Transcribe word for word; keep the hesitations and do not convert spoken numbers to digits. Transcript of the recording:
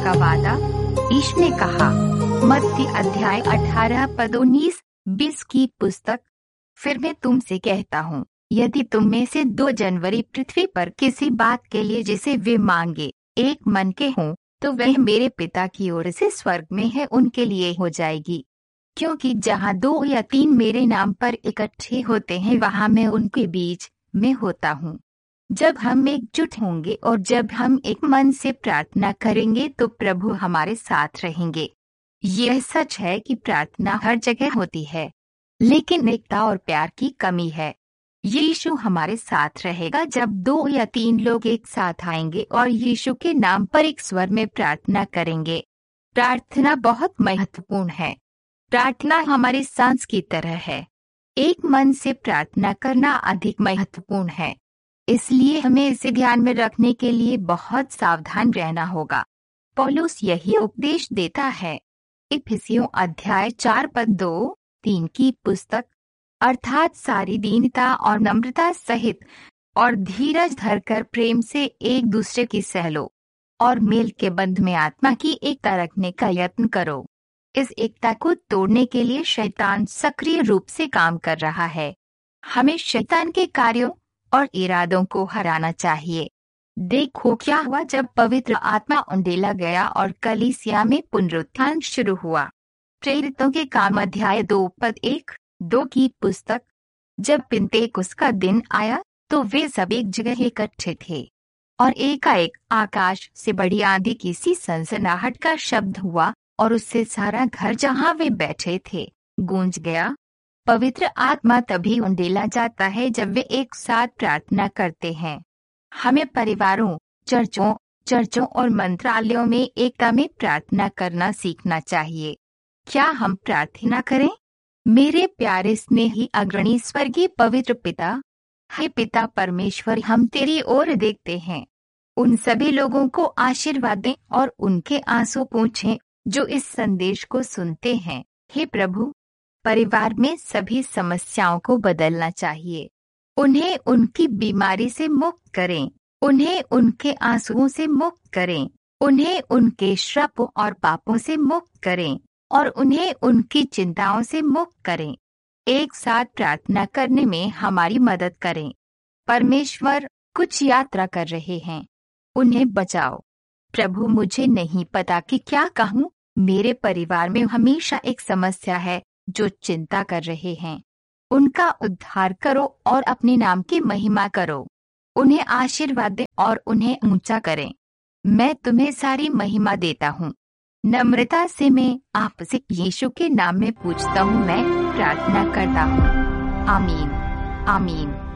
का वादा। यीशु ने कहा, मत्ती अध्याय अठारह पद उन्नीस बीस की पुस्तक। फिर मैं तुमसे कहता हूँ, यदि तुम में से दो जनवरी पृथ्वी पर किसी बात के लिए जिसे वे मांगे एक मन के हों, तो वह मेरे पिता की ओर से स्वर्ग में है उनके लिए हो जाएगी। क्योंकि जहाँ दो या तीन मेरे नाम पर इकट्ठे होते हैं, वहाँ मैं उनके बीच में होता हूँ। जब हम एकजुट होंगे और जब हम एक मन से प्रार्थना करेंगे तो प्रभु हमारे साथ रहेंगे। यह सच है कि प्रार्थना हर जगह होती है, लेकिन एकता और प्यार की कमी है। यीशु हमारे साथ रहेगा जब दो या तीन लोग एक साथ आएंगे और यीशु के नाम पर एक स्वर में प्रार्थना करेंगे। प्रार्थना बहुत महत्वपूर्ण है। प्रार्थना हमारी सांस की तरह है। एक मन से प्रार्थना करना अधिक महत्वपूर्ण है, इसलिए हमें इसे ध्यान में रखने के लिए बहुत सावधान रहना होगा। पौलुस यही उपदेश देता है। इफिसियों अध्याय चार पद दो तीन की पुस्तक। अर्थात सारी दीनता और नम्रता सहित और धीरज धरकर प्रेम से एक दूसरे की सह लो और मेल के बंध में आत्मा की एकता रखने का यत्न करो। इस एकता को तोड़ने के लिए शैतान सक्रिय रूप से काम कर रहा है। हमें शैतान के कार्यों और इरादों को हराना चाहिए। देखो क्या हुआ जब पवित्र आत्मा उंडेला गया और कलीसिया में पुनरुत्थान शुरू हुआ। प्रेरितों के काम अध्याय दो पद एक दो की पुस्तक। जब पिन्तेकुस्त का दिन आया तो वे सब एक जगह इकट्ठे थे और एकाएक आकाश से बड़ी आंधी की सी सनसनाहट का शब्द हुआ और उससे सारा घर जहां वे बैठे थे गूंज गया। पवित्र आत्मा तभी उंडेला जाता है जब वे एक साथ प्रार्थना करते हैं। हमें परिवारों, चर्चों, चर्चों और मंत्रालयों में एकता में प्रार्थना करना सीखना चाहिए। क्या हम प्रार्थना करें? मेरे प्यारे स्नेही अग्रणी स्वर्गीय पवित्र पिता, हे पिता परमेश्वर, हम तेरी ओर देखते हैं। उन सभी लोगों को आशीर्वाद दें और उनके आंसू पोंछें जो इस संदेश को सुनते हैं। हे प्रभु, परिवार में सभी समस्याओं को बदलना चाहिए। उन्हें उनकी बीमारी से मुक्त करें, उन्हें उनके आंसुओं से मुक्त करें, उन्हें उनके श्रापों और पापों से मुक्त करें और उन्हें उनकी चिंताओं से मुक्त करें। एक साथ प्रार्थना करने में हमारी मदद करें। परमेश्वर, कुछ यात्रा कर रहे हैं, उन्हें बचाओ। प्रभु, मुझे नहीं पता कि क्या कहूँ। मेरे परिवार में हमेशा एक समस्या है जो चिंता कर रहे हैं। उनका उद्धार करो और अपने नाम की महिमा करो। उन्हें आशीर्वाद दें और उन्हें ऊंचा करें। मैं तुम्हें सारी महिमा देता हूँ। नम्रता से मैं आपसे यीशु के नाम में पूछता हूँ, मैं प्रार्थना करता हूँ। आमीन, आमीन।